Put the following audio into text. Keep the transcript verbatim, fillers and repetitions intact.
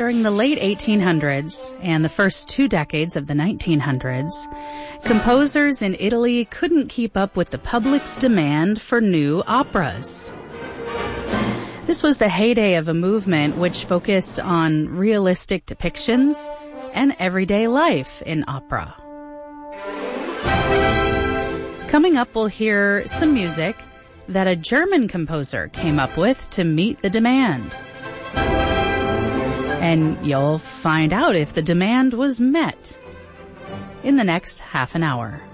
During the late eighteen hundreds and the first two decades of the nineteen hundreds, composers in Italy couldn't keep up with the public's demand for new operas. This was the heyday of a movement which focused on realistic depictions and everyday life in opera. Coming up, we'll hear some music that a German composer came up with to meet the demand. And you'll find out if the demand was met in the next half an hour.